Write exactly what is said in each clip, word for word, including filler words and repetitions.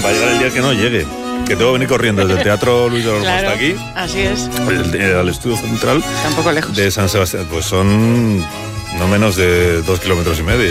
va a llegar el día que no llegue. Que tengo que venir corriendo desde el Teatro Luis de Olmo claro, hasta aquí. Así es. El, el, al estudio central. Tampoco lejos. De San Sebastián. Pues son no menos de dos kilómetros y medio.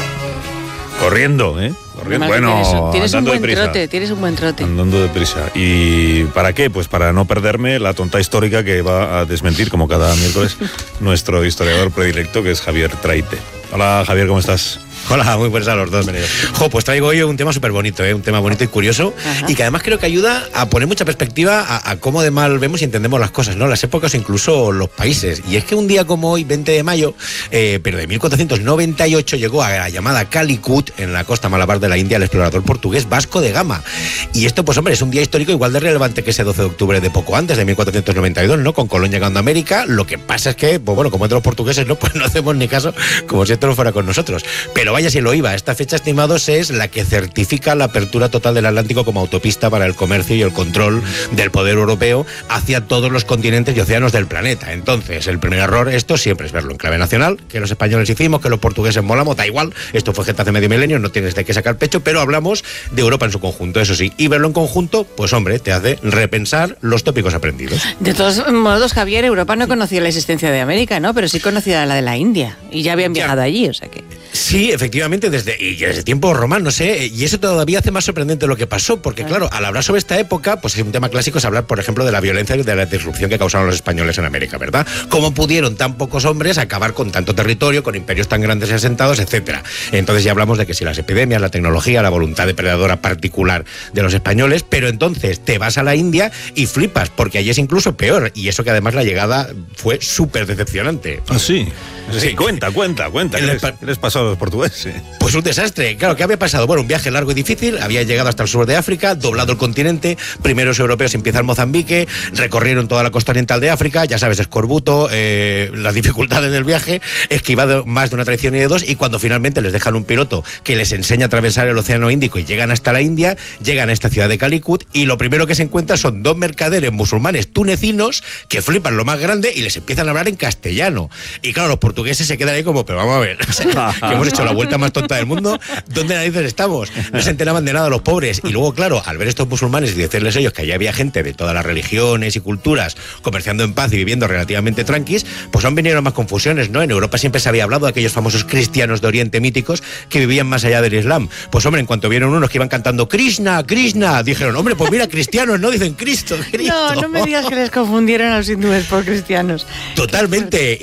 Mm. Corriendo, ¿eh? Corriendo. Bueno, tienes, tienes un buen deprisa. trote, tienes un buen trote. Andando deprisa. ¿Y para qué? Pues para no perderme la tonta histórica que va a desmentir, como cada miércoles, nuestro historiador predilecto, que es Javier Traite. Hola, Javier, ¿cómo estás? Hola, muy buenas a los dos. Jo, pues traigo hoy un tema súper bonito, ¿eh? Un tema bonito y curioso. Ajá. Y que además creo que ayuda a poner mucha perspectiva a, a cómo de mal vemos y entendemos las cosas, ¿no? Las épocas o incluso los países. Y es que un día como hoy, veinte de mayo, eh, pero de mil cuatrocientos noventa y ocho, llegó a la llamada Calicut, en la costa malabar de la India, el explorador portugués Vasco de Gama. Y esto, pues hombre, es un día histórico igual de relevante que ese doce de octubre de poco antes, de mil cuatrocientos noventa y dos, ¿no? Con Colón llegando a América. Lo que pasa es que, pues bueno, como entre los portugueses, ¿no? Pues no hacemos ni caso, como si esto no fuera con nosotros. Pero vaya si lo iba. Esta fecha, estimados, es la que certifica la apertura total del Atlántico como autopista para el comercio y el control del poder europeo hacia todos los continentes y océanos del planeta. Entonces, el primer error, esto siempre es verlo en clave nacional, que los españoles hicimos, que los portugueses molamos, da igual, esto fue gente hace medio milenio, no tienes de qué sacar pecho, pero hablamos de Europa en su conjunto, eso sí, y verlo en conjunto, pues hombre, te hace repensar los tópicos aprendidos. De todos modos, Javier, Europa no conocía la existencia de América, ¿no? Pero sí conocía la de la India, y ya habían viajado ya. allí, o sea que... Sí, efectivamente, desde, y desde tiempos romanos, no sé, y eso todavía hace más sorprendente lo que pasó, porque claro, al hablar sobre esta época, pues es un tema clásico, es hablar, por ejemplo, de la violencia y de la disrupción que causaron los españoles en América, ¿verdad? Cómo pudieron tan pocos hombres acabar con tanto territorio, con imperios tan grandes y asentados, etcétera. Entonces ya hablamos de que si las epidemias, la tecnología, la voluntad depredadora particular de los españoles, pero entonces te vas a la India y flipas, porque allí es incluso peor, y eso que además la llegada fue súper decepcionante. ¿Ah, sí? Sí, cuenta, cuenta, cuenta. ¿Qué les, ¿Qué les pasó a los portugueses? Pues un desastre. Claro, ¿qué había pasado? Bueno, un viaje largo y difícil, había llegado hasta el sur de África, doblado el continente, primeros europeos empiezan Mozambique, recorrieron toda la costa oriental de África, ya sabes, escorbuto, eh, las dificultades del viaje, esquivado más de una traición y de dos, y cuando finalmente les dejan un piloto que les enseña a atravesar el Océano Índico y llegan hasta la India, llegan a esta ciudad de Calicut, y lo primero que se encuentran son dos mercaderes musulmanes tunecinos que flipan lo más grande y les empiezan a hablar en castellano. Y claro, los portugueses se quedan ahí como, pero vamos a ver, o sea, que hemos hecho la vuelta más tonta del mundo, ¿dónde narices estamos? No se enteraban de nada los pobres. Y luego, claro, al ver estos musulmanes y decirles ellos que allí había gente de todas las religiones y culturas comerciando en paz y viviendo relativamente tranquis, pues han venido más confusiones, ¿no? En Europa siempre se había hablado de aquellos famosos cristianos de Oriente míticos que vivían más allá del Islam. Pues hombre, en cuanto vieron unos que iban cantando Krishna, Krishna, dijeron, hombre, pues mira, cristianos, ¿no? Dicen Cristo, Cristo. No, no me digas que les confundieron a los hindúes por cristianos. Totalmente.